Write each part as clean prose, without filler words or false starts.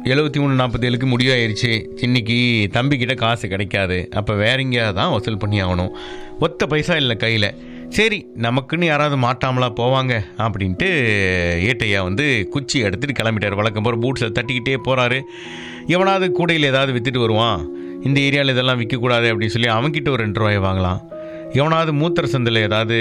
73:47 முடிவாயிருச்சு. இன்னைக்கு தம்பிக்கிட்ட காசு கிடைக்காது. அப்போ வேற எங்கேயாவது தான் வசூல் பண்ணி ஆகணும். ஒத்த பைசா இல்லை கையில். சரி, நமக்குன்னு யாராவது மாட்டாமலா போவாங்க அப்படின்ட்டு ஏட்டையா வந்து குச்சி எடுத்துகிட்டு கிளம்பிட்டார். வழக்கம் போகிற பூட்ஸை தட்டிக்கிட்டே போகிறாரு. எவனாவது கூடையில் ஏதாவது விற்றுட்டு வருவான், இந்த ஏரியாவில் இதெல்லாம் விற்கக்கூடாது அப்படின்னு சொல்லி அவன்கிட்ட ஒரு 2 ரூபாயை வாங்கலாம். எவனாவது மூத்திர சந்தில் ஏதாவது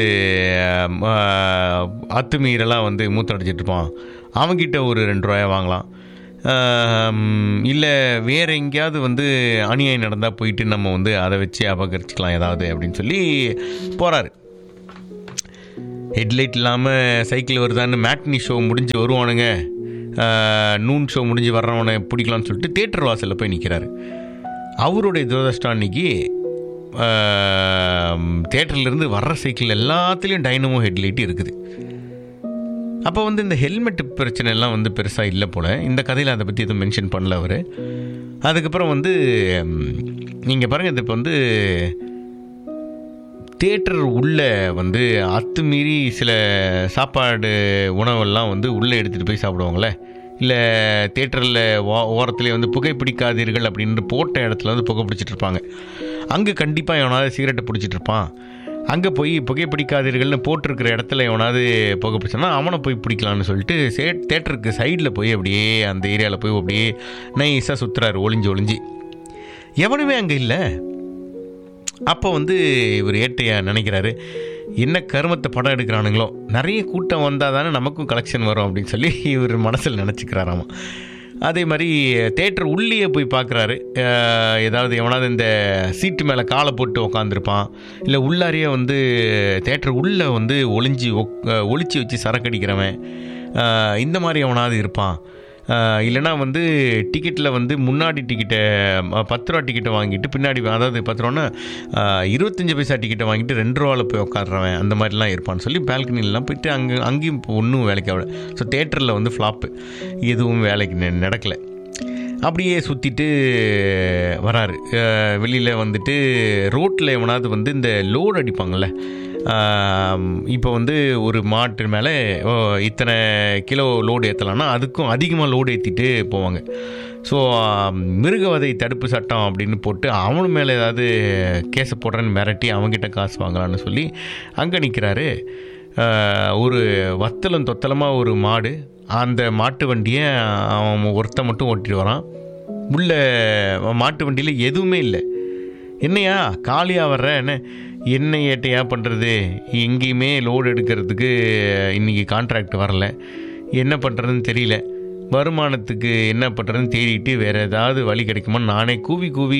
அத்துமீறலாம் வந்து மூத்திரம் அடிச்சிட்ருப்பான், அவன்கிட்ட ஒரு 2 ரூபாயை வாங்கலாம். இல்லை வேறு எங்கேயாவது வந்து அநியாயம் நடந்தால் போயிட்டு நம்ம வந்து அதை வச்சு அபகரிச்சிக்கலாம் ஏதாவது அப்படின்னு சொல்லி போகிறாரு. ஹெட்லைட் இல்லாமல் சைக்கிள் வருதான்னு மேட்னி ஷோ முடிஞ்சு வருவானுங்க, நூன் ஷோ முடிஞ்சு வர்றவனை பிடிக்கலான்னு சொல்லிட்டு தேட்டர் வாசலில் போய் நிற்கிறாரு. அவருடைய துரதிர்ஷ்டம் அன்னைக்கு தேட்டர்லேருந்து வர்ற சைக்கிள் எல்லாத்துலேயும் டைனமோ ஹெட்லைட் இருக்குது. அப்போ வந்து இந்த ஹெல்மெட் பிரச்சனை எல்லாம் வந்து பெருசாக இல்லை போல். இந்த கதையில் அதை பற்றி எதுவும் மென்ஷன் பண்ணல அவர். அதுக்கப்புறம் வந்து நீங்கள் பாருங்கள், இது இப்போ வந்து தேட்டர் உள்ளே வந்து அத்துமீறி சில சாப்பாடு உணவெல்லாம் வந்து உள்ளே எடுத்துகிட்டு போய் சாப்பிடுவாங்களே, இல்லை தேட்டரில் ஓரத்துலேயே வந்து புகைப்பிடிக்காதீர்கள் அப்படின்னு போட்ட இடத்துல வந்து புகை பிடிச்சிட்டு இருப்பாங்க. அங்கே கண்டிப்பாக எவனாவது சிகரெட்டை பிடிச்சிட்டு இருப்பான். அங்கே போய் புகைப்பிடிக்காதீர்கள்னு போட்டிருக்கிற இடத்துல எவனாவது புகை பிடிச்சானா அவனை போய் பிடிக்கலான்னு சொல்லிட்டு தேட்டருக்கு சைடில் போய் அப்படியே அந்த ஏரியாவில் போய் அப்படியே நைஸாக சுற்றுறாரு ஒளிஞ்சு. எவனுமே அங்கே இல்லை. அப்போ வந்து இவர் ஏட்டையா நினைக்கிறாரு, என்ன கருமத்தை படம் எடுக்கிறானுங்களோ, நிறைய கூட்டம் வந்தால் தானே நமக்கும் கலெக்ஷன் வரும் அப்படின்னு சொல்லி இவர் மனசில் நினச்சிக்கிறாராமா. அதே மாதிரி தேட்டர் உள்ளே போய் பார்க்குறாரு. ஏதாவது எவனாவது இந்த சீட்டு மேலே காலை போட்டு உக்காந்துருப்பான், இல்லை உள்ளாரியே வந்து தேட்டர் உள்ளே வந்து ஒளிச்சு வச்சு சரக்கடிக்கிறவன், இந்த மாதிரி எவனாவது இருப்பான். இல்லைனா வந்து டிக்கெட்டில் வந்து முன்னாடி டிக்கெட்டை 10 ரூபா டிக்கெட்டை வாங்கிட்டு பின்னாடி, அதாவது 10 ரூபான்னா 25 பைசா டிக்கெட்டை வாங்கிட்டு 2 ரூபாவில் போய் உட்காடுறவன், அந்த மாதிரிலாம் இருப்பான்னு சொல்லி பால்கனிலாம் போயிட்டு அங்கேயும் ஒன்றும் வேலைக்கு ஆகலை. ஸோ தேட்டரில் வந்து ஃப்ளாப்பு, எதுவும் வேலைக்கு நடக்கலை. அப்படியே சுற்றிட்டு வராரு. வெளியில் வந்துட்டு ரோட்டில் எவனாவது வந்து இந்த லோடு அடிப்பாங்கள்ல, இப்போ வந்து ஒரு மாட்டு மேலே இத்தனை கிலோ லோடு ஏற்றலான்னா அதுக்கும் அதிகமாக லோடு ஏற்றிட்டு போவாங்க. ஸோ மிருகவதை தடுப்பு சட்டம் அப்படின்னு போட்டு அவனு மேலே ஏதாவது கேஸை போடுறேன்னு மிரட்டி அவங்ககிட்ட காசு வாங்கலான்னு சொல்லி அங்கே நிற்கிறாரு. ஒரு வத்தலம் தொத்தலமாக ஒரு மாடு, அந்த மாட்டு வண்டியை அவன் ஒருத்த மட்டும் ஓட்டிட்டு வரான். உள்ள மாட்டு வண்டியில் எதுவுமே இல்லை. என்னையா காலியாக வர்ற, என்ன ஏட்டையா பண்ணுறது, எங்கேயுமே லோடு எடுக்கிறதுக்கு இன்றைக்கி கான்ட்ராக்ட் வரல, என்ன பண்ணுறதுன்னு தெரியல, வருமானத்துக்கு என்ன பண்ணுறதுன்னு தேடிட்டு வேறு ஏதாவது வழி கிடைக்குமான்னு நானே கூவி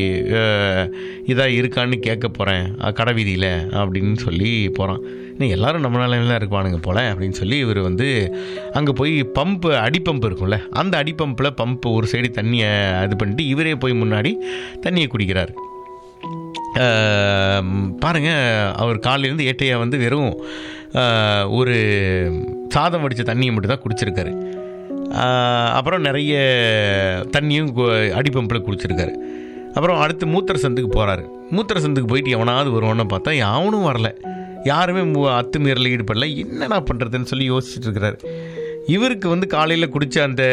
இதாக இருக்கான்னு கேட்க போகிறேன் கடை வீதியில் அப்படின்னு சொல்லி போகிறான். இன்னும் எல்லோரும் நம்ம நிலையில இருப்பானுங்க போல் அப்படின்னு சொல்லி இவர் வந்து அங்கே போய் அடிப்பம்பு இருக்கும்ல, அந்த அடிப்பம்பில் பம்பு ஒரு சைடு தண்ணியை இது பண்ணிட்டு இவரே போய் முன்னாடி தண்ணியை குடிக்கிறார். பாருங்கள், அவர் காலையிலேருந்து ஏட்டையா வந்து வெறும் ஒரு சாதம் வடித்த தண்ணியை மட்டும் தான் குடிச்சிருக்காரு. அப்புறம் நிறைய தண்ணியும் அடிப்பம்பில் குடிச்சிருக்காரு. அப்புறம் அடுத்து மூத்திர சந்துக்கு போகிறாரு. மூத்திர சந்துக்கு போயிட்டு எவனாவது வருவான்னு பார்த்தா அவனும் வரல, யாருமே அத்துமீறலில் ஈடுபடல. என்னடா பண்ணுறதுன்னு சொல்லி யோசிச்சுட்டு இருக்கிறாரு. இவருக்கு வந்து காலையில் குடித்த அந்த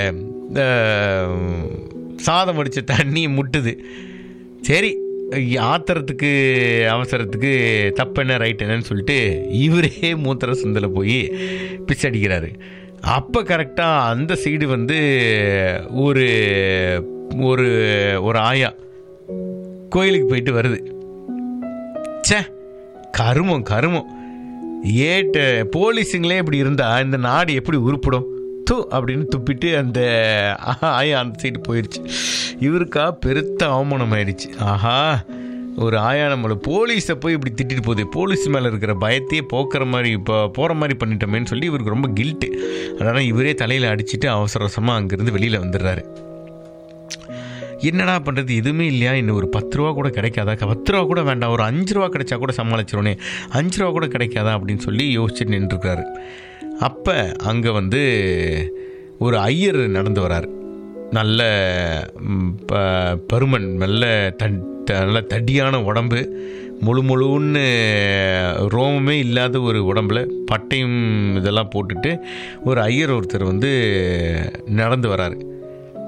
சாதம் வடித்த தண்ணி முட்டுது. சரி, ஆத்திரத்துக்கு அவசரத்துக்கு தப்பு என்ன ரைட் என்னன்னு சொல்லிட்டு இவரே மூத்திர சந்தில் போய் பிச்சடிக்கிறாரு. அப்போ கரெக்டாக அந்த சைடு வந்து ஒரு ஒரு ஒரு ஆயா கோயிலுக்கு போயிட்டு வருது. சே, கருமம் ஏட்ட போலீஸுங்களே இப்படி இருந்தால் இந்த நாடு எப்படி உருப்படும் அப்படின்னு துப்பிட்டு அந்த ஆயா அந்த சைடு போயிடுச்சு. இவருக்கா பெருத்த அவமானம் ஆயிடுச்சு. ஆஹா, ஒரு ஆயா நம்மளை போலீஸை போய் இப்படி திட்டிட்டு போகுது, போலீஸ் மேலே இருக்கிற பயத்தையே போக்குற மாதிரி இப்போ போகிற மாதிரி பண்ணிட்டோமேன்னு சொல்லி இவருக்கு ரொம்ப கில்ட்டு. அதனால் இவரே தலையில் அடிச்சுட்டு அவசரமாக அங்கேருந்து வெளியில் வந்துடுறாரு. என்னடா பண்ணுறது, எதுவுமே இல்லையா, இன்னும் ஒரு 10 ரூபா கூட கிடைக்காதா, 10 ரூபா கூட வேண்டாம், ஒரு 5 ரூபா கிடைச்சா கூட சமாளிச்சிரோனே, 5 ரூபா கூட கிடைக்காதா அப்படின்னு சொல்லி யோசிச்சுட்டு நின்றுருக்காரு. அப்போ அங்கே வந்து ஒரு ஐயர் நடந்து வரார். நல்ல பருமன், நல்ல தடியான உடம்பு, முழுன்னு ரோமமே இல்லாத ஒரு உடம்புல பட்டையும் இதெல்லாம் போட்டுட்டு ஒரு ஐயர் ஒருத்தர் வந்து நடந்து வராரு.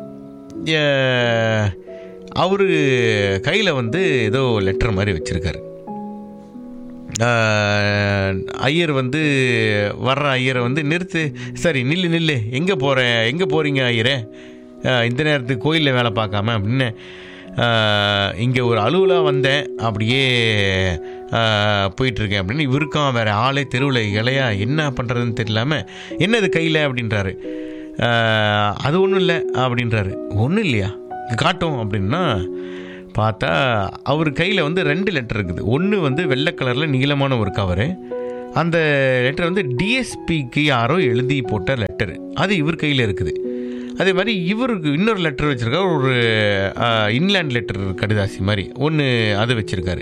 அவர் கையில் வந்து ஏதோ லெட்டர் மாதிரி வச்சுருக்காரு. ஐயர் வந்து வர்ற ஐயரை வந்து நிறுத்து, சரி நில்லு, எங்கே போகிறீங்க ஐயரே, இந்த நேரத்துக்கு கோயிலில் வேலை பார்க்காம அப்படின்னு. இங்கே ஒரு அலுவலாக வந்தேன், அப்படியே போயிட்டுருக்கேன் அப்படின்னு. இவருக்கும் வேறு ஆளே தெருவில் இலையா, என்ன பண்ணுறதுன்னு தெரியலாமல் என்னது கையில் அப்படின்றாரு. அது ஒன்றும் இல்லை அப்படின்றாரு. ஒன்றும் இல்லையா, காட்டும் அப்படின்னா பார்த்தா அவர் கையில் வந்து 2 லெட்டர் இருக்குது. ஒன்று வந்து வெள்ளை கலரில் நீளமான ஒரு கவரு. அந்த லெட்டர் வந்து டிஎஸ்பிக்கு யாரோ எழுதி போட்ட லெட்டரு, அது இவர் கையில் இருக்குது. அதே மாதிரி இவருக்கு இன்னொரு லெட்டர் வச்சுருக்காரு, ஒரு இன்லேண்ட் லெட்டர் கடிதாசி மாதிரி ஒன்று, அது வச்சுருக்காரு.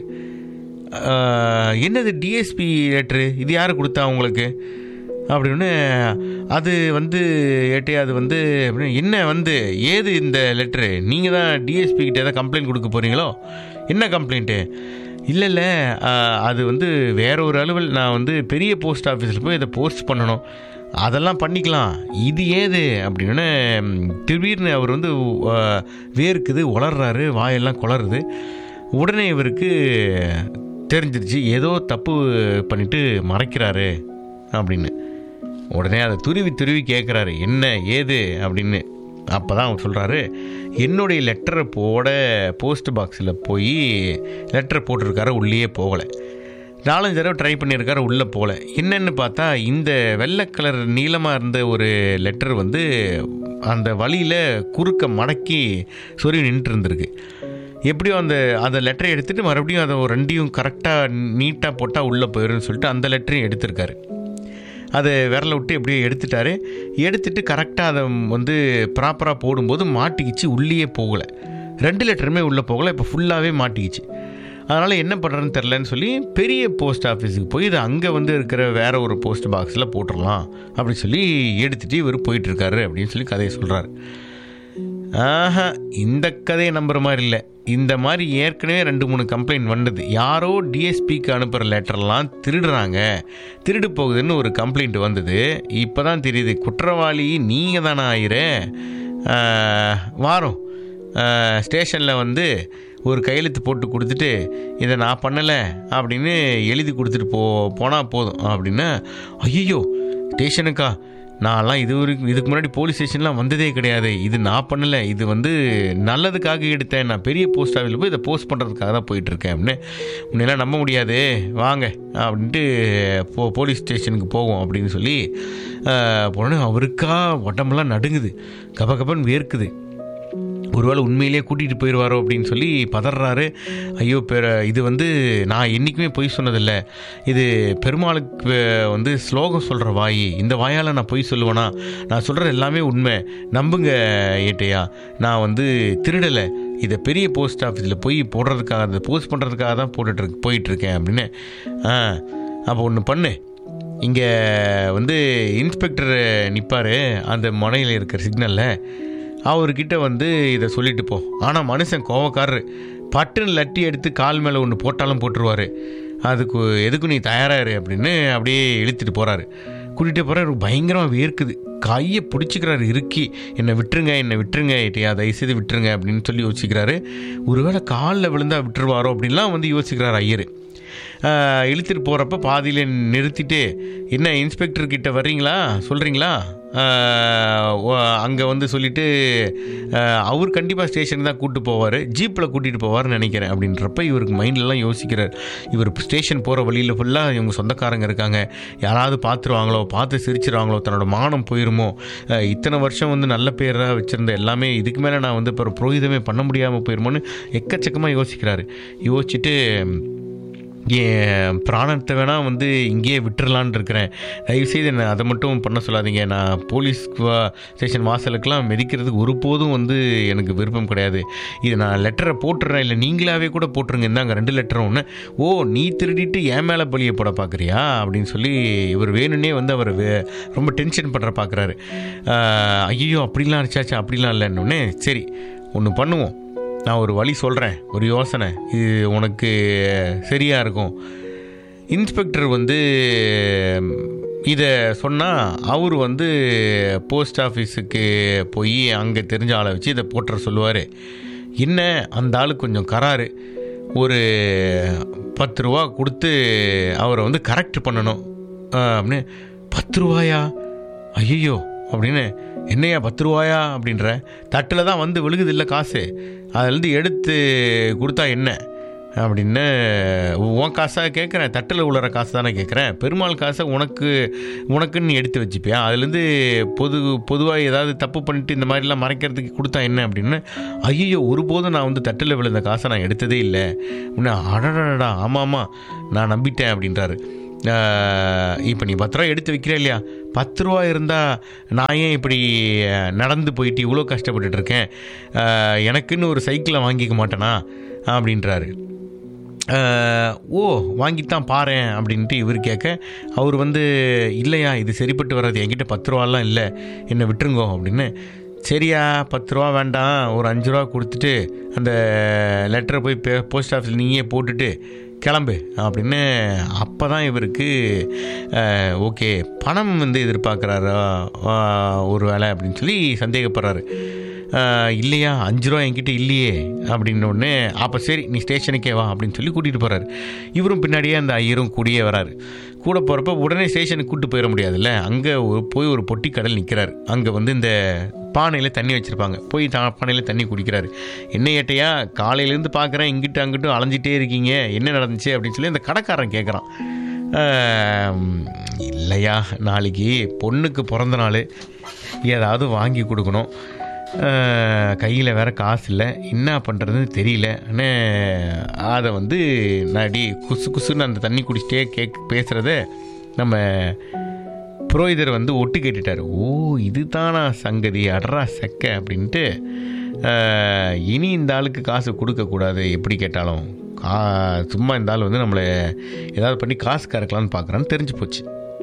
என்னது டிஎஸ்பி லெட்ரு, இது யார் கொடுத்தா உங்களுக்கு அப்படின்னு. அது வந்து ஏட்டே அது வந்து அப்படின்னு, என்ன வந்து ஏது இந்த லெட்ரு, நீங்கள் தான் டிஎஸ்பி கிட்டே ஏதாவது கம்ப்ளைண்ட் கொடுக்க போகிறீங்களோ, என்ன கம்ப்ளைண்ட்டு? இல்லை அது வந்து வேற ஒரு அலுவல், நான் வந்து பெரிய போஸ்ட் ஆஃபீஸில் போய் இதை போஸ்ட் பண்ணணும், அதெல்லாம் பண்ணிக்கலாம், இது ஏது அப்படின்னு. திடீர்னு அவர் வந்து வேர்க்குது, உளர்றாரு, வாயெல்லாம் குளருது. உடனே இவருக்கு தெரிஞ்சிருச்சு ஏதோ தப்பு பண்ணிட்டு மறைக்கிறாரு அப்படின்னு. உடனே அதை துருவி கேட்குறாரு, என்ன ஏது அப்படின்னு. அப்போ தான் அவர் சொல்கிறாரு, என்னுடைய லெட்டரை போஸ்ட் பாக்ஸில் போய் லெட்டரை போட்டிருக்காரு, உள்ளே போகலை. 4-5 தடவை ட்ரை பண்ணியிருக்காரு, உள்ளே போகல. என்னென்னு பார்த்தா இந்த வெள்ளை கலர் நீளமாக இருந்த ஒரு லெட்டர் வந்து அந்த வழியில் குறுக்க மடக்கி சொறி நின்றுட்டு இருந்திருக்கு. எப்படியோ அந்த லெட்டரை எடுத்துகிட்டு மறுபடியும் அதை 2யும் கரெக்டாக நீட்டாக போட்டால் உள்ளே போயிடும்னு சொல்லிட்டு அந்த லெட்டரையும் எடுத்திருக்காரு. அதை விரலை விட்டு எப்படியோ எடுத்துட்டு கரெக்டாக அதை வந்து ப்ராப்பராக போடும்போது மாட்டிக்கிச்சு, உள்ளே போகலை. 2 லெட்டருமே உள்ளே போகலை, இப்போ ஃபுல்லாகவே மாட்டிக்கிச்சு. அதனால் என்ன பண்ணுறதுன்னு தெரிலன்னு சொல்லி பெரிய போஸ்ட் ஆஃபீஸுக்கு போய் இதை அங்கே வந்து இருக்கிற வேறு ஒரு போஸ்ட் பாக்ஸில் போட்டுடலாம் அப்படின்னு சொல்லி எடுத்துகிட்டு இவர் போயிட்டுருக்காரு அப்படின்னு சொல்லி கதையை சொல்கிறார். இந்த கதையை நம்புகிற மாதிரி இல்லை. இந்த மாதிரி ஏற்கனவே 2-3 கம்ப்ளைண்ட் வந்தது. யாரோ டிஎஸ்பிக்கு அனுப்புகிற லெட்டர்லாம் திருடு போகுதுன்னு ஒரு கம்ப்ளைண்ட் வந்தது. இப்போ தான் தெரியுது குற்றவாளி நீங்கள் தானே வாரம் ஸ்டேஷனில் வந்து ஒரு கையெழுத்து போட்டு கொடுத்துட்டு இதை நான் பண்ணலை அப்படின்னு எழுதி கொடுத்துட்டு போனால் போதும் அப்படின்னா, ஐயோ ஸ்டேஷனுக்கா, நான்லாம் இதுக்கு முன்னாடி போலீஸ் ஸ்டேஷன்லாம் வந்ததே கிடையாது, இது நான் பண்ணலை, இது வந்து நல்லதுக்காக எடுத்தேன், நான் பெரிய போஸ்ட் ஆஃபீஸில் போய் இதை போஸ்ட் பண்ணுறதுக்காக தான் போயிட்டுருக்கேன் அப்படின்னு. முன்னெல்லாம் நம்ப முடியாது, வாங்க அப்படின்ட்டு போலீஸ் ஸ்டேஷனுக்கு போவோம் அப்படின்னு சொல்லி போனோன்னு அவருக்கா உடம்பெல்லாம் நடுங்குது, கபகபன்னு வேர்க்குது. ஒருவேளை உண்மையிலே கூட்டிகிட்டு போயிடுவாரோ அப்படின்னு சொல்லி பதறாரு. ஐயோ இது வந்து நான் என்றைக்குமே பொய் சொன்னதில்லை, இது பெருமாளுக்கு வந்து ஸ்லோகம் சொல்கிற வாய், இந்த வாயால் நான் பொய் சொல்லுவேனா, நான் சொல்கிறது எல்லாமே உண்மை, நம்புங்க ஏட்டையா, நான் வந்து திருடலை, இதை பெரிய போஸ்ட் ஆஃபீஸில் போய் போடுறதுக்காக, அதை போஸ்ட் பண்ணுறதுக்காக தான் போயிட்டுருக்கேன் அப்படின்னு. அப்போ ஒன்று பண்ணு, இங்கே வந்து இன்ஸ்பெக்டர் நிற்பார் அந்த முனையில் இருக்கிற சிக்னலில், அவர்கிட்ட வந்து இதை சொல்லிட்டு போ. ஆனால் மனுஷன் கோவக்காரரு, பட்டுன்னு லட்டி எடுத்து கால் மேலே ஒன்று போட்டாலும் போட்டுருவார், அதுக்கு எதுக்கும் நீ தயாராகிரு அப்படின்னு அப்படியே இழுத்துட்டு போகிறாரு. கூட்டிகிட்டே போகிறாரு, பயங்கரமாக வேர்க்குது, கையை பிடிச்சிக்கிறாரு இறுக்கி, என்னை விட்டுருங்க ஏட்டையா, தயவுசெய்து விட்டுருங்க அப்படின்னு சொல்லி யோசிக்கிறாரு. ஒருவேளை காலில் விழுந்தால் விட்டுருவாரோ அப்படின்லாம் வந்து யோசிக்கிறார் ஐயர். இழுத்துட்டு போகிறப்ப பாதியில் நிறுத்திட்டு, என்ன இன்ஸ்பெக்டர்கிட்ட வர்றீங்களா, சொல்கிறீங்களா அங்கே வந்து சொல்லிவிட்டு, அவர் கண்டிப்பாக ஸ்டேஷனுக்கு தான் கூப்பிட்டு போவார், ஜீப்பில் கூட்டிகிட்டு போவார்னு நினைக்கிறேன் அப்படின்றப்ப இவருக்கு மைண்ட்லலாம் யோசிக்கிறார். இவர் ஸ்டேஷன் போகிற வழியில் ஃபுல்லாக இவங்க சொந்தக்காரங்க இருக்காங்க, யாராவது பார்த்துருவாங்களோ, பார்த்து சிரிச்சிருவாங்களோ, தன்னோட மானம் போயிருமோ, இத்தனை வருஷம் வந்து நல்ல பேராக வச்சுருந்த எல்லாமே இதுக்கு மேலே நான் வந்து இப்போ புரோகிதமே பண்ண முடியாமல் போயிருமோன்னு எக்கச்சக்கமாக யோசிக்கிறாரு. யோசிச்சுட்டு என் பிராணத்தை வேணால் வந்து இங்கேயே விட்டுறலான் இருக்கிறேன், தயவுசெய்து என்னை அதை மட்டும் பண்ண சொல்லாதீங்க, நான் போலீஸ் ஸ்டேஷன் வாசலுக்கெல்லாம் மிதிக்கிறதுக்கு ஒருபோதும் வந்து எனக்கு விருப்பம் கிடையாது, இது நான் லெட்டரை போட்டுறேன், இல்லை நீங்களாவே கூட போட்டுருங்க, இந்தாங்க 2 லெட்டரும் ஒன்று. ஓ நீ திருடிட்டு என் மேலே பழியை போட பார்க்குறியா அப்படின்னு சொல்லி இவர் வேணும்னே வந்து அவர் ரொம்ப டென்ஷன் பண்ணுற பார்க்குறாரு. ஐயோ அப்படிலாம் இருச்சாச்சா, அப்படிலாம் இல்லைன்னொன்னே, சரி ஒன்று பண்ணுவோம், நான் ஒரு வழி சொல்கிறேன், ஒரு யோசனை, இது உனக்கு சரியாக இருக்கும். இன்ஸ்பெக்டர் வந்து இதை சொன்னால் அவர் வந்து போஸ்ட் ஆஃபீஸுக்கு போய் அங்கே தெரிஞ்ச ஆளை வச்சு இதை போட்டுற சொல்லுவார். என்ன அந்த ஆள் கொஞ்சம் கராரு, ஒரு 10 ரூபா கொடுத்து அவரை வந்து கரெக்ட் பண்ணணும் அப்படின்னு. 10 ரூபாயா? ஐயோ அப்படின்னு. என்னையா 10 ரூபாயா அப்படின்ற, தட்டில் தான் வந்து விழுகுது இல்லை காசு, அதுலேருந்து எடுத்து கொடுத்தா என்ன அப்படின்னு. உன் காசாக கேட்குறேன், தட்டில் விழுற காசு தானே கேட்குறேன், பெருமாள் காசை உனக்குன்னு நீ எடுத்து வச்சுப்பியா, அதுலேருந்து பொதுவாக ஏதாவது தப்பு பண்ணிட்டு இந்த மாதிரிலாம் மறைக்கிறதுக்கு கொடுத்தா என்ன அப்படின்னு. ஐயோ ஒருபோதும் நான் வந்து தட்டில் விழுந்த காசை நான் எடுத்ததே இல்லை அப்படின்னு. அடடா ஆமாம் நான் நம்பிட்டேன் அப்படின்றாரு. இப்போ நீ 10 ரூபா எடுத்து வைக்கிற இல்லையா, 10 ரூபா இருந்தால் நான் ஏன் இப்படி நடந்து போயிட்டு இவ்வளோ கஷ்டப்பட்டுட்ருக்கேன், எனக்குன்னு ஒரு சைக்கிளை வாங்கிக்க மாட்டேனா அப்படின்றாரு. ஓ வாங்கித்தான் பாரேன் அப்படின்ட்டு இவர் கேட்க, அவர் வந்து இல்லையா இது சரிப்பட்டு வராது, என்கிட்ட 10 ரூபாலாம் இல்லை, என்னை விட்டுருங்கோ அப்படின்னு. சரியா 10 ரூபா வேண்டாம், ஒரு 5 ரூபா கொடுத்துட்டு அந்த லெட்டரை போய் போஸ்ட் ஆஃபீஸில் நீயே போட்டுட்டு கிளம்பு அப்படின்னு. அப்போ தான் இவருக்கு ஓகே பணம் வந்து எதிர்பார்க்குறாரா ஒரு வேலை அப்படின்னு சொல்லி சந்தேகப்படுறாரு. இல்லையா 5 ரூபா என்கிட்ட இல்லையே அப்படின்னோடனே, அப்போ சரி நீ ஸ்டேஷனுக்கே வா அப்படின்னு சொல்லி கூட்டிகிட்டு போகிறாரு. இவரும் பின்னாடியே அந்த ஐயரும் கூடியே வராரு. கூட போகிறப்ப உடனே ஸ்டேஷனுக்கு கூப்பிட்டு போயிட முடியாதுல்ல, அங்கே போய் ஒரு பொட்டி கடல் நிற்கிறார். அங்கே வந்து இந்த பானையில் தண்ணி வச்சுருப்பாங்க, போய் பானையில் தண்ணி குடிக்கிறாரு. என்ன ஏட்டையா காலையிலேருந்து பார்க்குறேன் இங்கிட்டு அங்கிட்டும் அலைஞ்சிட்டே இருக்கீங்க, என்ன நடந்துச்சு அப்படின்னு சொல்லி அந்த கடைக்காரன் கேட்குறான். இல்லையா நாளைக்கு பொண்ணுக்கு பிறந்த நாள், ஏதாவது வாங்கி கொடுக்கணும், கையில் வேறு காசு இல்லை, என்ன பண்ணுறதுன்னு தெரியல. ஆனால் அதை வந்து நாடி குசுன்னு அந்த தண்ணி குடிச்சிட்டே பேசுகிறத நம்ம புரோகிதர் வந்து ஒட்டு கேட்டுட்டார். ஓ இது தானா சங்கதி, அடரா செக்க அப்படின்ட்டு. இனி இந்த ஆளுக்கு காசு கொடுக்கக்கூடாது, எப்படி கேட்டாலும் சும்மா இந்த ஆள் வந்து நம்மளை ஏதாவது பண்ணி காசு கறக்கலான்னு பார்க்குறான்னு தெரிஞ்சு போச்சு.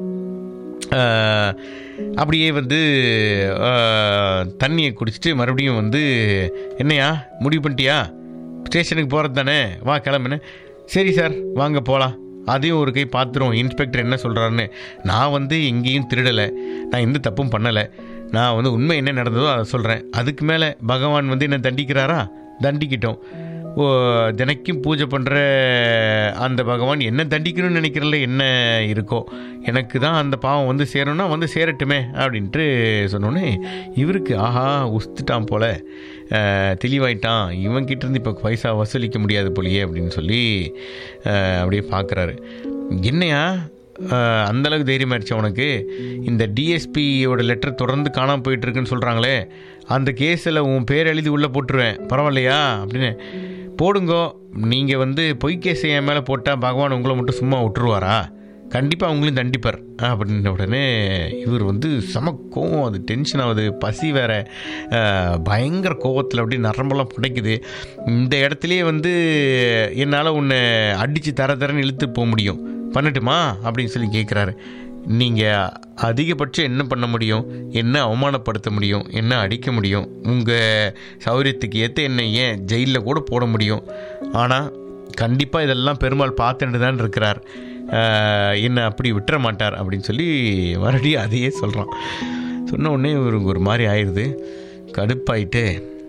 அப்படியே வந்து தண்ணியை குடிச்சிட்டு மறுபடியும் வந்து என்னையா முடிவு பண்ணிட்டியா, ஸ்டேஷனுக்கு போகிறது தானே, வா கிளம்புன்னு. சரி சார் வாங்க போகலாம், அதையும் ஒரு கை பார்த்துருவோம் இன்ஸ்பெக்டர் என்ன சொல்கிறாருன்னு. நான் வந்து எங்கேயும் திருடலை, நான் எந்த தப்பும் பண்ணலை, நான் வந்து உண்மை என்ன நடந்ததோ அதை சொல்கிறேன். அதுக்கு மேலே பகவான் வந்து என்ன தண்டிக்கிறாரா, தண்டிக்கிட்டோம். தினைக்கும் பூஜை பண்ணுற அந்த பகவான் என்ன தண்டிக்கணும்னு நினைக்கிறல என்ன இருக்கோ, எனக்கு தான் அந்த பாவம் வந்து சேரணும்னா வந்து சேரட்டுமே அப்படின்ட்டு சொன்னோன்னே இவருக்கு ஆஹா உஸ்துட்டான் போல், தெளிவாயிட்டான், இவன்கிட்டேருந்து இப்போ பைசா வசூலிக்க முடியாது போலியே அப்படின்னு சொல்லி அப்படியே பார்க்குறாரு. என்னையா அந்தளவுக்கு தைரியமாகிடுச்சு உனக்கு, இந்த டிஎஸ்பியோட லெட்டர் தொடர்ந்து காணாமல் போயிட்டுருக்குன்னு சொல்கிறாங்களே, அந்த கேஸில் உன் பேர் எழுதி உள்ளே போட்டுருவேன் பரவாயில்லையா அப்படின்னு. போடுங்கோ, நீங்கள் வந்து பொய் கேஸை என் மேலே போட்டால் பகவான் உங்களை மட்டும் சும்மா விட்டுருவாரா, கண்டிப்பாக அவங்களையும் தண்டிப்பார் அப்படின்ன உடனே இவர் வந்து செம கோவம், அது டென்ஷன் ஆகுது, பசி வேறு, பயங்கர கோவத்தில் அப்படி நரம்பெல்லாம் புடைக்குது. இந்த இடத்துலையே வந்து என்னால் உன்னை அடித்து தரன்னு இழுத்து போக முடியும், பண்ணட்டுமா அப்படின்னு சொல்லி கேட்குறாரு. நீங்கள் அதிகபட்சம் என்ன பண்ண முடியும், என்ன அவமானப்படுத்த முடியும், என்ன அடிக்க முடியும், உங்கள் சௌகரியத்துக்கு ஏற்ற என்ன ஏன் ஜெயிலில் கூட போட முடியும், ஆனால் கண்டிப்பாக இதெல்லாம் பெருமாள் பார்த்துட்டு தான் இருக்கிறார், என்னை அப்படி விட்டுற மாட்டார் அப்படின்னு சொல்லி மறுபடியும் அதையே சொல்கிறான். சொன்ன உடனே இவருக்கு ஒரு மாதிரி ஆயிடுது, கடுப்பாயிட்டு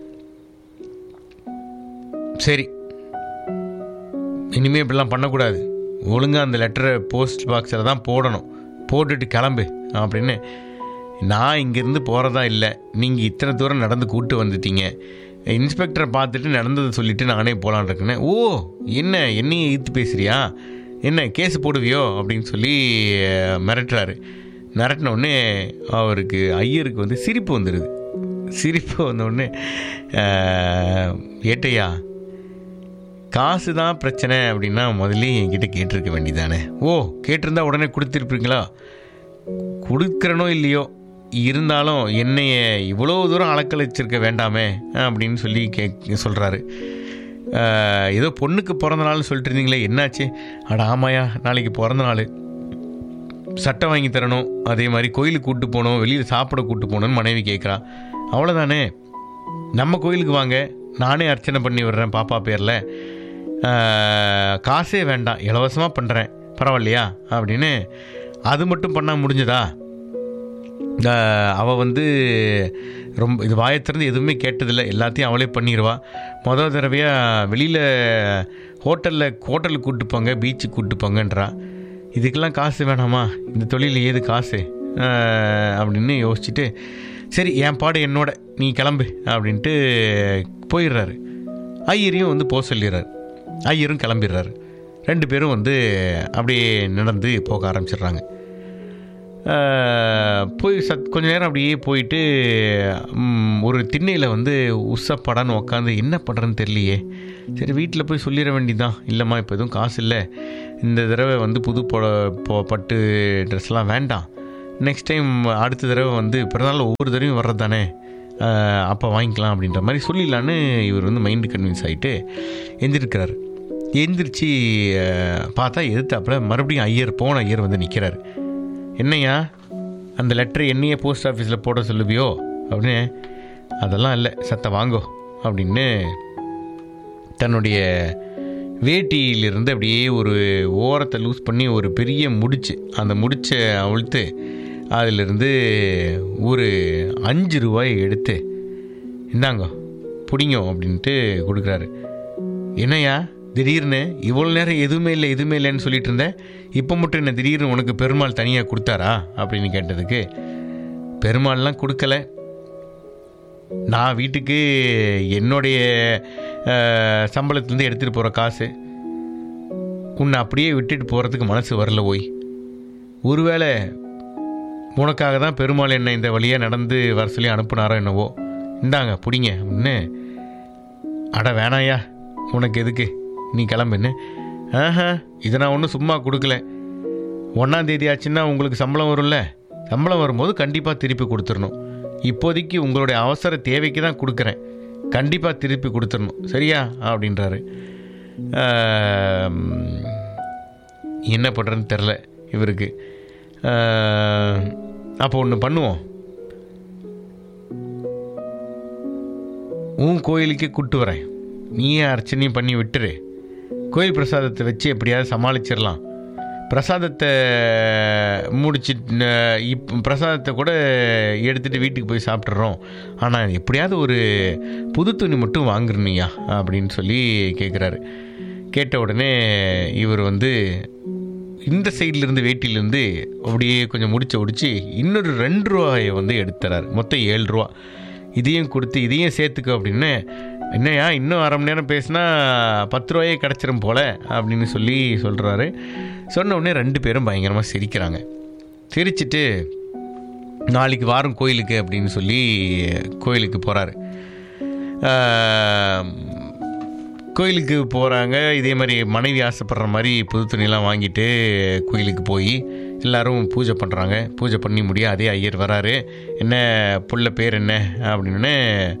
சரி இனிமேல் இப்படிலாம் பண்ணக்கூடாது, ஒழுங்காக அந்த லெட்டரை போஸ்ட் பாக்ஸில் தான் போடணும், போட்டுட்டு கிளம்பு அப்படின்னு. நான் இங்கேருந்து போகிறதா இல்லை, நீங்கள் இத்தனை தூரம் நடந்து கூப்பிட்டு வந்துட்டீங்க, இன்ஸ்பெக்டரை பார்த்துட்டு நடந்ததை சொல்லிவிட்டு நானே போகலான் இருக்கேனே. ஓ என்னையே ஈர்த்து பேசுகிறியா, என்ன கேஸ் போடுவியோ அப்படின்னு சொல்லி மிரட்டுறாரு. மிரட்டினோடனே அவருக்கு ஐயருக்கு வந்து சிரிப்பு வந்துடுது. சிரிப்பு வந்தோடனே ஏட்டையா காசு தான் பிரச்சனை அப்படின்னா முதல்ல என்கிட்ட கேட்டிருக்க வேண்டியதானே. ஓ கேட்டிருந்தா உடனே கொடுத்துருப்பீங்களா, கொடுக்குறனோ இல்லையோ, இருந்தாலும் என்னைய இவ்வளோ தூரம் அலக்கழிச்சிருக்க வேண்டாமே அப்படின்னு சொல்லி சொல்கிறாரு. ஏதோ பொண்ணுக்கு பிறந்த நாள்னு சொல்லிட்டு இருந்தீங்களே என்னாச்சு, அட ஆமாயா நாளைக்கு பிறந்த நாள், சட்டை வாங்கி தரணும், அதே மாதிரி கோயிலுக்கு கூப்பிட்டு போகணும், வெளியில் சாப்பிட கூப்பிட்டு போகணுன்னு மனைவி கேட்குறா. அவ்வளோதானே, நம்ம கோயிலுக்கு வாங்க, நானே அர்ச்சனை பண்ணி விடுறேன் பாப்பா பேரில், காசே வேண்டாம் இலவசமாக பண்ணுறேன் பரவாயில்லையா அப்படின்னு. அது மட்டும் பண்ணால் முடிஞ்சதா? அவள் வந்து ரொம்ப இது வாயை திறந்து எதுவுமே கேட்டதில்லை, எல்லாத்தையும் அவளே பண்ணிடுவா. மொதல் தடவையாக வெளியில் ஹோட்டலுக்கு கூப்பிட்டு போங்க, பீச்சுக்கு கூப்பிட்டு போங்கன்றா. இதுக்கெல்லாம் காசு வேணாமா? இந்த தொழில் ஏது காசு அப்படின்னு யோசிச்சுட்டு, சரி என் பாடு என்னோட, நீ கிளம்பு அப்படின்ட்டு போயிடுறாரு. ஐயரையும் வந்து போக சொல்லிடுறாரு. ஐயரும் கிளம்பிடுறாரு. 2 பேரும் வந்து அப்படியே நடந்து போக ஆரம்பிச்சிடுறாங்க. போய் கொஞ்ச நேரம் அப்படியே போயிட்டு ஒரு திண்ணையில் வந்து உசப்படான்னு உக்காந்து என்ன பண்ணுறேன்னு தெரியலையே, சரி வீட்டில் போய் சொல்லிட வேண்டியதான். இல்லைம்மா இப்போ எதுவும் காசு இல்லை, இந்த தடவை வந்து புது பட்டு ட்ரெஸ்லாம் வேண்டாம், நெக்ஸ்ட் டைம் அடுத்த தடவை வந்து பிறநாள் ஒவ்வொரு தடவையும் வர்றது தானே, அப்போ வாங்கிக்கலாம் அப்படின்ற மாதிரி சொல்லிடலான்னு இவர் வந்து மைண்டு கன்வின்ஸ் ஆகிட்டு எந்திரிக்கிறார். எந்திரிச்சு பார்த்தா எதிர்த்தாப்புல மறுபடியும் ஐயர் வந்து நிற்கிறார். என்னையா அந்த லெட்டர் என்னையே போஸ்ட் ஆஃபீஸில் போட சொல்லுவியோ அப்படின்னு. அதெல்லாம் இல்லை, சத்த வாங்கோ அப்படின்னு தன்னுடைய வேட்டியிலிருந்து அப்படியே ஒரு ஓரத்தை லூஸ் பண்ணி ஒரு பெரிய முடிச்சு, அந்த முடிச்சை அவிழ்த்து அதிலிருந்து ஒரு 5 ரூபாயை எடுத்து இந்தாங்க பிடிங்கோ அப்படின்ட்டு கொடுக்குறாரு. என்னையா திடீர்னு இவ்வளோ நேரம் எதுவுமே இல்லைன்னு சொல்லிட்டு இருந்தேன், இப்போ மட்டும் என்ன திடீர்னு உனக்கு பெருமாள் தனியாக கொடுத்தாரா அப்படின்னு கேட்டதுக்கு, பெருமாள்லாம் கொடுக்கல, நான் வீட்டுக்கு என்னுடைய சம்பளத்துலேருந்து எடுத்துகிட்டு போகிற காசு, உன்னை அப்படியே விட்டுட்டு போகிறதுக்கு மனசு வரல. போய் ஒருவேளை உனக்காக தான் பெருமாள் என்ன இந்த வழியாக நடந்து வர சொல்லி அனுப்புனாரோ என்னவோ, இந்தாங்க பிடிங்க அப்படின்னு. அட வேணாயா, உனக்கு எதுக்கு, நீ கிளம்புன்னு. இதை நான் ஒன்றும் சும்மா கொடுக்கல, 1ஆம் தேதி ஆச்சுன்னா உங்களுக்கு சம்பளம் வரும்ல, சம்பளம் வரும்போது கண்டிப்பாக திருப்பி கொடுத்துடணும், இப்போதைக்கு உங்களுடைய அவசர தேவைக்கு தான் கொடுக்குறேன், கண்டிப்பாக திருப்பி கொடுத்துடணும் சரியா அப்படின்றாரு. என்ன பண்ணுறதுன்னு தெரில இவருக்கு. அப்போ ஒன்று பண்ணுவோம், உன் கோயிலுக்கே கூப்பிட்டு வரேன், நீயே அர்ச்சனையும் பண்ணி விட்டுரு, கோயில் பிரசாதத்தை வச்சு எப்படியாவது சமாளிச்சிடலாம், பிரசாதத்தை பிரசாதத்தை கூட எடுத்துகிட்டு வீட்டுக்கு போய் சாப்பிட்றோம், ஆனால் எப்படியாவது ஒரு புது துணி மட்டும் வாங்குறீயா அப்படின்னு சொல்லி கேட்குறாரு. கேட்ட உடனே இவர் வந்து இந்த சைட்லேருந்து வேட்டியிலேருந்து அப்படியே கொஞ்சம் முடிச்சு இன்னொரு 2 ரூபாயை வந்து எடுத்துறாரு. மொத்தம் 7 ரூபா. இதையும் கொடுத்து இதையும் சேர்த்துக்க அப்படின்னு. என்னையா இன்னும் 1/2 மணி நேரம் பேசினா 10 ரூபாயே கிடச்சிரும் போல் அப்படின்னு சொல்கிறாரு. சொன்ன உடனே 2 பேரும் பயங்கரமாக சிரிக்கிறாங்க. சிரிச்சிட்டு நாளைக்கு வாரம் கோயிலுக்கு அப்படின்னு சொல்லி கோயிலுக்கு போகிறாரு. கோயிலுக்கு போகிறாங்க. இதே மாதிரி மனைவி ஆசைப்படுற மாதிரி புது துணியெல்லாம் வாங்கிட்டு கோயிலுக்கு போய் எல்லோரும் பூஜை பண்ணுறாங்க. பூஜை பண்ணி முடிய அதே ஐயர் வராரு. என்ன புள்ள பேர் என்ன அப்படின்னு,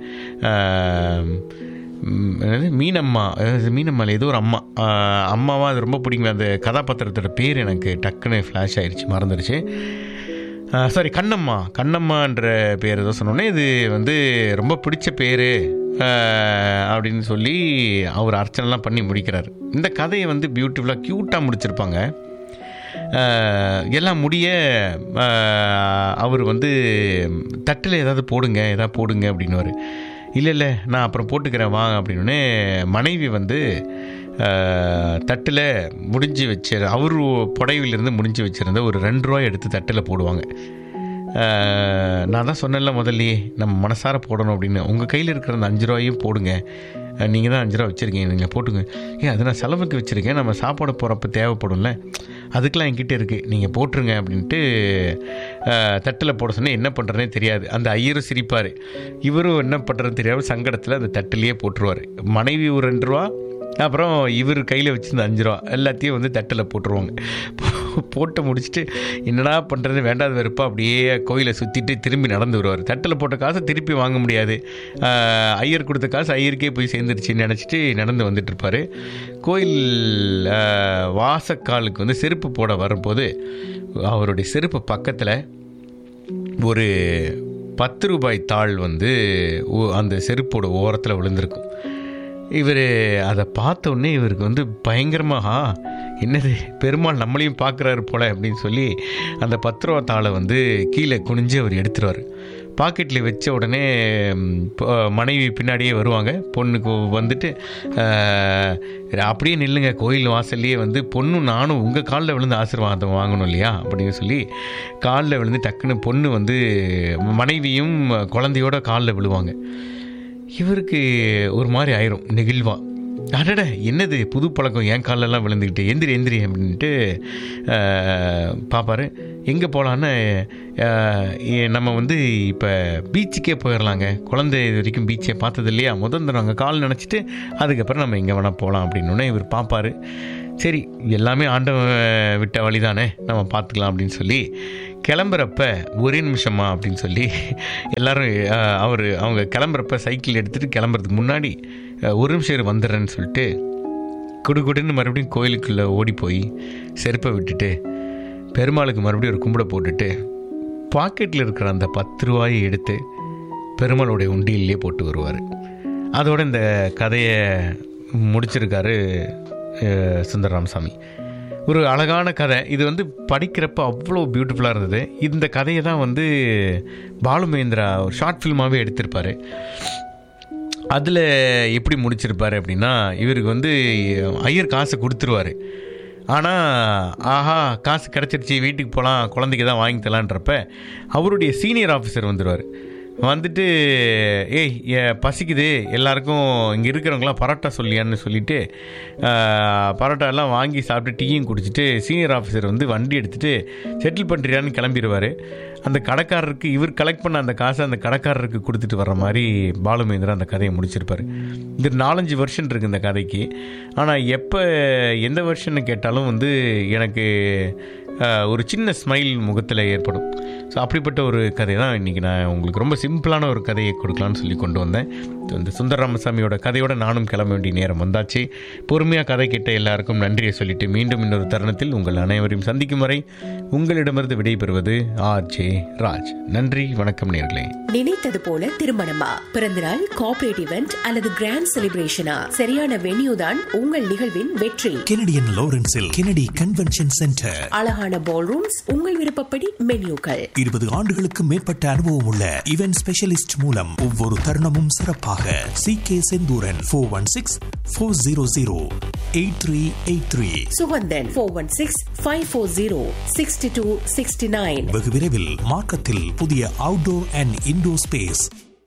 மீனம்மாவில் ஏதோ ஒரு அம்மாவாக அது ரொம்ப பிடிக்கும். அந்த கதாபாத்திரத்தோட பேர் எனக்கு டக்குன்னு ஃப்ளாஷ் ஆயிடுச்சு, மறந்துடுச்சு. சாரி, கண்ணம்மான்ற பேர் ஏதோ சொன்னோன்னே இது வந்து ரொம்ப பிடிச்ச பேர் அப்படின்னு சொல்லி அவர் அர்ச்சனைலாம் பண்ணி முடிக்கிறார். இந்த கதையை வந்து பியூட்டிஃபுல்லாக க்யூட்டாக முடிச்சிருப்பாங்க. எல்லாம் முடிய அவர் வந்து தட்டில் ஏதாவது போடுங்க அப்படின்னுவார். இல்லை நான் அப்புறம் போட்டுக்கிறேன் வாங்க அப்படின்னு மனைவி வந்து தட்டில் அவர் புடவையிலிருந்து முடிஞ்சு வச்சுருந்த ஒரு 2 ரூபாய் எடுத்து தட்டில் போடுவாங்க. நான் தான் சொன்னேன்ல முதல்லையே நம்ம மனசார போடணும் அப்படின்னு. உங்கள் கையில் இருக்கிற அந்த 5 ரூபாயும் போடுங்க, நீங்கள் தான் 5 ரூபா வச்சுருக்கீங்க, நீங்கள் போட்டுங்க. அது நான் செலவுக்கு வச்சுருக்கேன், நம்ம சாப்பாடு போகிறப்ப தேவைப்படும்ல, அதுக்கெலாம் என்கிட்ட இருக்குது, நீங்கள் போட்டுருங்க அப்படின்ட்டு தட்டில் போட சொன்னேன். என்ன பண்ணுறதுனே தெரியாது. அந்த ஐயரும் சிரிப்பார், இவரும் என்ன பண்ணுறதுன்னு தெரியாமல் சங்கடத்தில் அந்த தட்டிலேயே போட்டுருவார். மனைவி ஒரு 2 ரூபா, அப்புறம் இவர் கையில் வச்சுருந்த 5 ரூபா எல்லாத்தையும் வந்து தட்டில் போட்டுருவாங்க. போட்டு முடிச்சுட்டு என்னடா பண்ணுறது வேண்டாத வெறுப்பா அப்படியே கோயிலை சுற்றிட்டு திரும்பி நடந்து வருவார். தட்டில் போட்ட காசை திருப்பி வாங்க முடியாது, ஐயர் கொடுத்த காசு ஐயருக்கே போய் சேர்ந்துருச்சுன்னு நினச்சிட்டு நடந்து வந்துட்டுருப்பார். கோயில் வாசக்காலுக்கு வந்து செருப்பு போட வரும்போது அவருடைய செருப்பு பக்கத்தில் ஒரு 10 ரூபாய் தாள் வந்து அந்த செருப்போட ஓரத்தில் விழுந்திருக்கும். இவர் அதை பார்த்த உடனே இவருக்கு வந்து பயங்கரமாக என்னது பெருமாள் நம்மளையும் பார்க்குறாரு போல அப்படின்னு சொல்லி அந்த 10 ரூபா தாளை வந்து கீழே குனிஞ்சு அவர் எடுத்துருவார். பாக்கெட்டில் வச்ச உடனே மனைவி பின்னாடியே வருவாங்க. பொண்ணுக்கு வந்துட்டு அப்படியே நில்லுங்க, கோயில் வாசல்லையே வந்து பொண்ணும் நானும் உங்கள் காலில் விழுந்து ஆசீர்வாதம் வாங்கணும் இல்லையா அப்படின்னு சொல்லி காலில் விழுந்து டக்குன்னு பொண்ணு வந்து மனைவியும் குழந்தையோட காலில் விழுவாங்க. இவருக்கு ஒரு மாதிரி ஆயிரும் நெகிழ்வா. அடட என்னது புது பழக்கம், என் காலெல்லாம் விழுந்துக்கிட்டு எந்திரி அப்படின்ட்டு பார்ப்பாரு. எங்கே போகலான்னு நம்ம வந்து இப்போ பீச்சுக்கே போயிடலாங்க, குழந்தை இது வரைக்கும் பீச்சை பார்த்தது இல்லையா, நாங்கள் கால் நினச்சிட்டு அதுக்கப்புறம் நம்ம எங்கே வேணால் போகலாம் அப்படின்னோடனே இவர் பார்ப்பார். சரி எல்லாமே ஆண்டவன் விட்ட வழி தானே, நம்ம பார்த்துக்கலாம் அப்படின்னு சொல்லி கிளம்புறப்ப ஒரே நிமிஷமா அப்படின்னு சொல்லி எல்லோரும் அவங்க கிளம்புறப்ப சைக்கிள் எடுத்துகிட்டு கிளம்புறதுக்கு முன்னாடி ஒரு நிமிஷம் வந்துடுறேன்னு சொல்லிட்டு குடுன்னு மறுபடியும் கோயிலுக்குள்ளே ஓடி போய் செருப்பை விட்டுட்டு பெருமாளுக்கு மறுபடியும் ஒரு கும்பிட போட்டுட்டு பாக்கெட்டில் இருக்கிற அந்த 10 ரூபாயை எடுத்து பெருமாளுடைய உண்டியிலே போட்டு வருவார். அதோடு இந்த கதையை முடிச்சிருக்காரு சுந்தர ராமசாமி. ஒரு அழகான கதை இது வந்து படிக்கிறப்ப அவ்வளோ பியூட்டிஃபுல்லாக இருந்தது. இந்த கதையை தான் வந்து பாலுமகேந்திரா ஒரு ஷார்ட் ஃபில்மாகவே எடுத்திருப்பார். அதில் எப்படி முடிச்சிருப்பார் அப்படின்னா, இவருக்கு வந்து ஐயர் காசை கொடுத்துருவார். ஆனால் ஆஹா காசு கிடச்சிருச்சு வீட்டுக்கு போகலாம் குழந்தைக்கு தான் வாங்கி தரலான்றப்ப அவருடைய சீனியர் ஆஃபீஸர் வந்துடுவார். வந்துட்டு ஏய் பசிக்குது எல்லாருக்கும் இங்கே இருக்கிறவங்களாம் பரோட்டா சொல்லியான்னு சொல்லிவிட்டு பரோட்டா எல்லாம் வாங்கி சாப்பிட்டு டீயும் குடிச்சிட்டு சீனியர் ஆஃபீஸர் வந்து வண்டி எடுத்துகிட்டு செட்டில் பண்ணுறியான்னு கிளம்பிடுவார். அந்த கடைக்காரருக்கு இவர் கலெக்ட் பண்ண அந்த காசை அந்த கடைக்காரருக்கு கொடுத்துட்டு வர்ற மாதிரி பாலுமகேந்திரா அந்த கதையை முடிச்சிருப்பார். இது 4-5 வெர்ஷன் இருக்குது இந்த கதைக்கு. ஆனால் எப்போ எந்த வெர்ஷன்னு கேட்டாலும் வந்து எனக்கு ஒரு சின்ன ஸ்மைல் முகத்தில் ஏற்படும். ஸோ அப்படிப்பட்ட ஒரு கதை தான் இன்றைக்கி நான் உங்களுக்கு ரொம்ப சிம்பிளான ஒரு கதையை கொடுக்கலான்னு சொல்லி கொண்டு வந்தேன். இந்த சுந்தர ராமசாமியோட கதையோட நானும் கிளம்ப வேண்டிய நேரம் வந்தாச்சு. பொறுமையாக கதை கேட்ட எல்லாருக்கும் நன்றியை சொல்லிட்டு மீண்டும் இன்னொரு தருணத்தில் உங்கள் அனைவரையும் சந்திக்கும் வரை உங்களிடமிருந்து விடைபெறுவது ஆர்ஜே ராஜ். நன்றி, வணக்கம் நேயர்களே. நினைத்தது போல திருமணமா, பிறந்தநாள், கார்ப்பரேட் இவெண்ட் அல்லது கிராண்ட் செலிப்ரேஷனா, சரியான வென்யூ தான் உங்கள் நிகழ்வின் வெற்றி. Canadian லாரன்ஸில் Kennedy convention centre. அழகான பால் ரூம்ஸ், உங்கள் விருப்பப்படி மென்யூக்கள். 20 ஆண்டுகளுக்கு மேற்பட்ட அனுபவம் உள்ள இவென்ட் ஸ்பெஷலிஸ்ட் மூலம் ஒவ்வொரு தருணமும் சிறப்பாக. CK செந்தூரன் 416-400-8383. சுகந்தன் 416-540-6269. வெகு விரைவில் மார்க்கத்தில் புதிய அவுட்டோர் அண்ட் இன்டோர் ஸ்பேஸ்.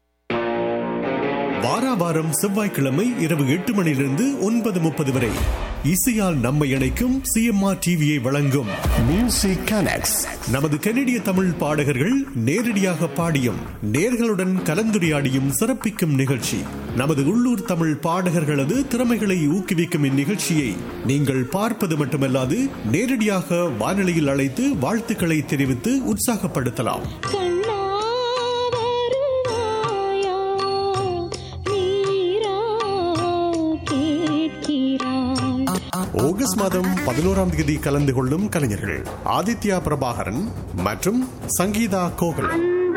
வாராவாரம் செவ்வாய்க்கிழமை இரவு 8 மணியிலிருந்து 9:30 வரை இசையால் நம்மை இணைக்கும் CMR டிவியை வழங்கும் மியூசிக் கனெக்ட்ஸ். நமது கனடிய தமிழ் பாடகர்கள் நேரடியாக பாடியும் நேர்களுடன் கலந்துரையாடியும் சிறப்பிக்கும் நிகழ்ச்சி. நமது உள்ளூர் தமிழ் பாடகர்களது திறமைகளை ஊக்குவிக்கும் இந்நிகழ்ச்சியை நீங்கள் பார்ப்பது மட்டுமல்லாது நேரடியாக வானொலியில் அழைத்து வாழ்த்துக்களை தெரிவித்து உற்சாகப்படுத்தலாம். ஆகஸ்ட் மாதம் 11ஆம் தேதி கலந்து கொள்ளும் கலைஞர்கள் ஆதித்யா பிரபாகரன் மற்றும் சங்கீதா கோகுல்.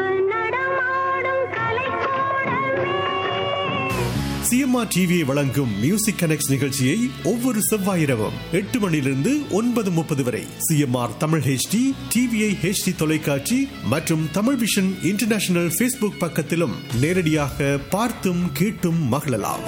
CMR டிவியை வழங்கும் மியூசிக் கனெக்ட்ஸ் நிகழ்ச்சியை ஒவ்வொரு செவ்வாய் இரவும் 8 மணியிலிருந்து 9:30 வரை CMR Tamil HD, TVI HD தொலைக்காட்சி மற்றும் தமிழ் விஷன் இன்டர்நேஷனல் Facebook பக்கத்திலும் நேரடியாக பார்த்தும் கேட்டும் மகிழலாம்.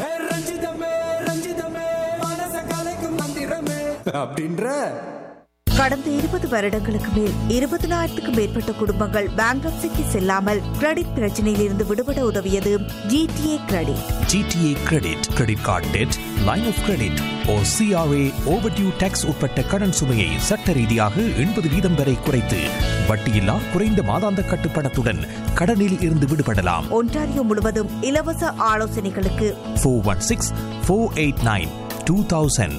கடந்த 20 வருடங்களுக்கு மேல் 20,000க்கும் மேற்பட்ட குடும்பங்கள் பேங்க்ரப்சிக்கு செல்லாமல் கிரெடிட் பிரச்சனையில் இருந்து விடுபட உதவியது GTA credit. GTA credit, credit card dead, line of credit or CRA overdue tax உட்பட்ட கடன் சுமையை சட்ட ரீதியாக 80% வரை குறைத்து வட்டியில்லா குறைந்த மாதாந்த கட்டுப்பணத்துடன் கடனில் இருந்து விடுபடலாம். ஒன்டாரியோ முழுவதும் இலவச ஆலோசனைகளுக்கு 416-489-2000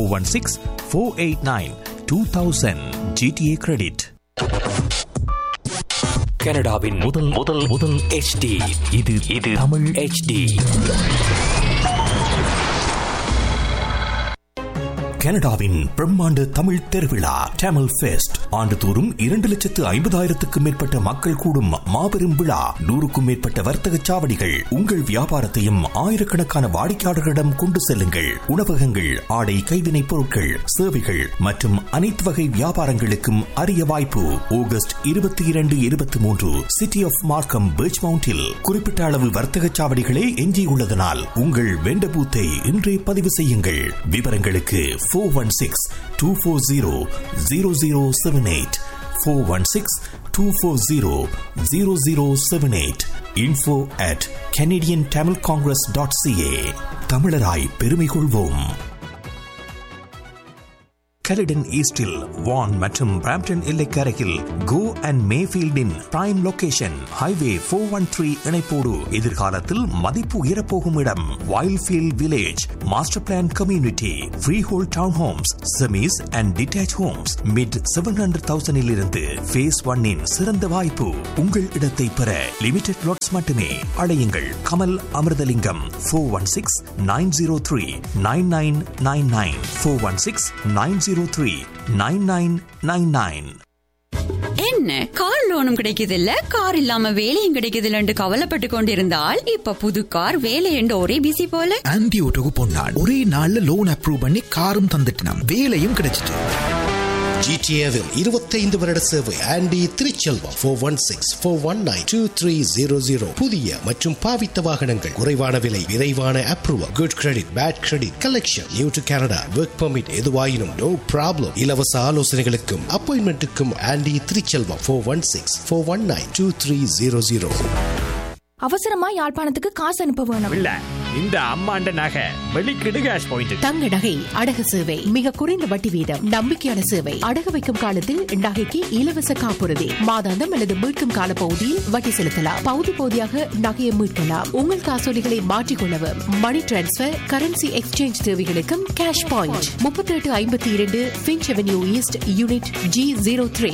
416-489-2000 GTA கிரெடிட். கனடாவின் முதல் HD. இது தமிழ் HD. கனடாவின் பிரம்மாண்ட தமிழ் திருவிழா டேமல் ஃபெஸ்ட் ஆண்டுதோறும் 2,50,000 மேற்பட்ட மக்கள் கூடும் மாபெரும் விழா. 100க்கும் மேற்பட்ட வர்த்தக சாவடிகள். உங்கள் வியாபாரத்தையும் ஆயிரக்கணக்கான வாடிக்கையாளர்களிடம் கொண்டு செல்லுங்கள். உணவகங்கள், ஆடை, கைவினைப் பொருட்கள், சேவைகள் மற்றும் அனைத்து வகை வியாபாரங்களுக்கும் அரிய வாய்ப்பு. ஆகஸ்ட் 22, 23 சிட்டி ஆஃப் மார்க்கம் பீச் மவுண்டில் குறிப்பிட்ட அளவு வர்த்தக சாவடிகளே எஞ்சியுள்ளதனால் உங்கள் வெண்ட பூத்தை இன்றே பதிவு செய்யுங்கள். விவரங்களுக்கு 416-240-0078 416-240-0078 info@canadiantamilcongress.ca. தமிழராய் பெருமை கொள்வோம். கலிடன் ஈஸ்டில் வான் மற்றும் Brampton எல்லைக்கரையில் go and மேஃபீல்டின் prime location. Highway 413 இணைப்போடு எதிர்காலத்தில் மதிப்பு உயரப்போகும் இடம். Wildfield village master plan community. Free whole down Holmes, semis and detach Holmes mid 700,000 இருந்து ஃபேஸ் 1 சிறந்த வாய்ப்பு. உங்கள் இடத்தை பெற லிமிடெட் லாட்ஸ் மட்டுமே. அழையுங்கள் கமல் அமிர்தலிங்கம் 416-903-9999 416-903-9999. என்ன கார் லோனும் கிடைக்குது இல்ல, கார் இல்லாம வேலையும் கிடைக்குது இல்லன்னு கவலைப்பட்டு கொண்டிருந்தால் இப்ப புது கார் வேலை என்று ஒரே பிசி போல. ஆன்டி ஓட்டோக்கு போனான், ஒரே நாள்ல லோன் அப்ரூவ் பண்ணி காரும் தந்துட்டான், வேலையும் கிடைச்சிட்டு. ஜிடிஏவில் 25 வருட சேவை. ஆண்டி திருச்செல்வம் 416-419-2300. புதிய மற்றும் பாவித்த வாகனங்கள், குறைவான விலை, விரைவான approval, good credit, bad credit, collection, new to Canada, work permit, எதுவாயினும் நோ ப்ராப்ளம். இலவச ஆலோசனைகளுக்கும் அப்பாயின்மெண்ட்டுக்கும் ஆண்டி திருச்செல்வம் 416-419-2300. அவசரமா யாழ்ப்பாணத்துக்கு காசு அனுப்ப வேணும். இல்ல இந்த அம்மாண்ட நகை வெளிக்கிடு கேஷ் பாயிண்ட். தங்க நகை அடகு சேவை மிக குறைந்த வட்டி வீதம், நம்பிக்கையான சேவை. அடகு வைக்கும் காலத்தில் நகைக்கு இலவச காப்புறுதி, மாதாந்தம் அல்லது மீட்கும் கால பகுதியில் வட்டி செலுத்தலாம். பகுதி பகுதியாக நகையை மீட்கலாம். உங்கள் காசோலிகளை மாற்றிக்கொள்ளவும், மணி டிரான்ஸ்பர், கரன்சி எக்ஸ்சேஞ்ச் தேவைகளுக்கும் cash point. 3852 Finch avenue east unit G03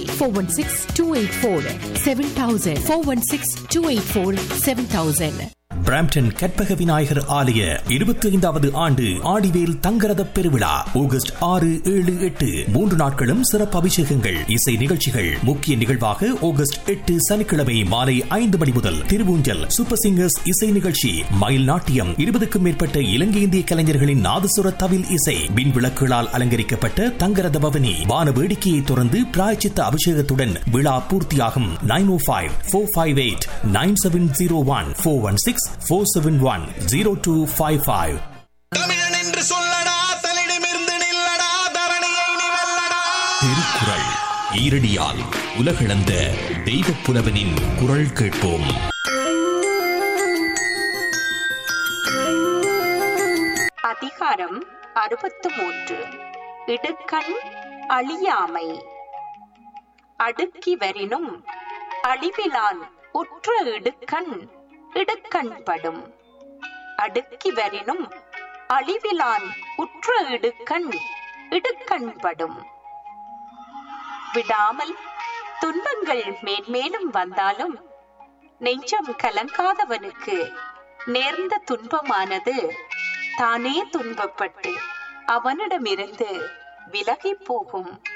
416-284-7000 416-284-7000. Brampton Karpaga Vinayagar ஆலய 25வது ஆண்டு ஆடிவேல் தங்கரத பெருவிழா ஆகஸ்ட் 6, 7, 8 3 நாட்களும் சிறப்பு அபிஷேகங்கள், இசை நிகழ்ச்சிகள். முக்கிய நிகழ்வாக ஆகஸ்ட் 8 சனிக்கிழமை மாலை 5 மணி முதல் திருவூஞ்சல் சூப்பர் சிங்கர்ஸ் இசை நிகழ்ச்சி, மயில் நாட்டியம், 20க்கும் மேற்பட்ட இலங்கை இந்திய கலைஞர்களின் நாதசுர தவில் இசை, மின் விளக்குகளால் அலங்கரிக்கப்பட்ட தங்கரத பவனி, வான வேடிக்கையை தொடர்ந்து பிராயச்சித்த அபிஷேகத்துடன் விழா பூர்த்தியாகும். 905-458-9701 416-471-0255. தமிழன் என்று சொல்லடா, தலிடமிருந்து நில்லடா, தரணியை நீ வெல்லடா. திருக்குறள் ஈரடியால் உலகளந்த தெய்வப் புலவனின் குரல் கேட்போம். அதிகாரம் 63. இடுக்கண் அழியாமை. அடுக்கி வரினும் அழிவிலான் உற்ற இடுக்கண் இடுக்கண்படும். அடுக்கி வரினும் அழிவிலான் உற்ற இடுக்கண் இடுக்கண்படும். விடாமல் துன்பங்கள் மேன்மேலும் வந்தாலும் நெஞ்சம் கலங்காதவனுக்கு நேர்ந்த துன்பமானது தானே துன்பப்பட்டு அவனிடமிருந்து விலகி போகும்.